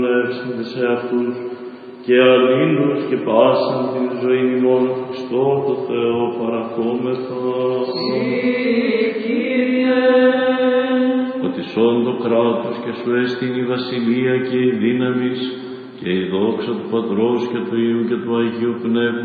Εύσαντες σε αυτούς και αλλήλους και πάσαν την ζωή ημών Χριστό το Θεό παρακόμεθα. Κύριε, ότι σών το κράτος και σου έστειν η βασιλεία και η δύναμις και η δόξα του Πατρός και του Υιού και του Αγίου Πνεύματος